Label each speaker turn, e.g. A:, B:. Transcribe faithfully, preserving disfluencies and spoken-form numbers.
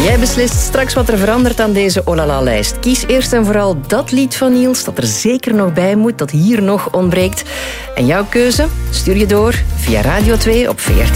A: Jij beslist straks wat er verandert aan deze Olala-lijst. Kies eerst en vooral dat lied van Niels dat er zeker nog bij moet, dat hier nog ontbreekt. En jouw keuze stuur je door via Radio twee op V R T.